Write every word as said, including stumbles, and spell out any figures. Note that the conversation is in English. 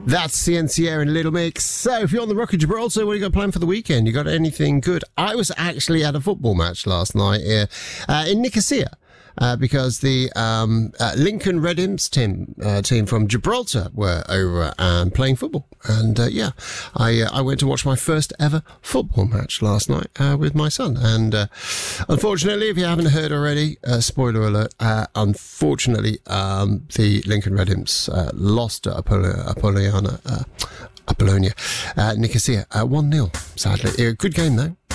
That's Ciencia and Little Mix. So, if you're on the Rock of Gibraltar, what have you got planned for the weekend? You got anything good? I was actually at a football match last night here uh, in Nicosia. Uh, because the um, uh, Lincoln Red Imps team uh, team from Gibraltar were over and playing football, and uh, yeah, I uh, I went to watch my first ever football match last night uh, with my son. And uh, unfortunately, if you haven't heard already, uh, spoiler alert, uh, unfortunately, um, the Lincoln Red Imps uh, lost to Apollo- Apollonia, uh, Apollonia, uh, Nicosia, uh, one nil. Sadly, a good game though.